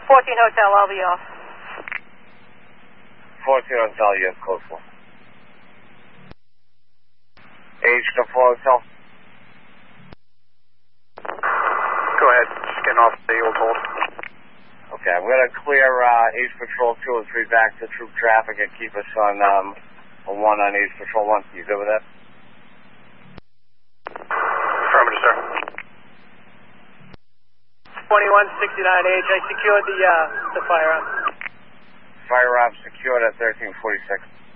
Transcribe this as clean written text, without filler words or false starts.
14 Hotel, I'll be off. 14 Hotel, you have code 4. Age to 4 Hotel. Go ahead, just getting off the old hold. Okay, I'm going to clear Ace Patrol 2 and 3 back to troop traffic and keep us on 1 on Ace Patrol 1. You good with that? Affirmative, sir. 2169H, I secured the firearm. Firearm secured at 1346.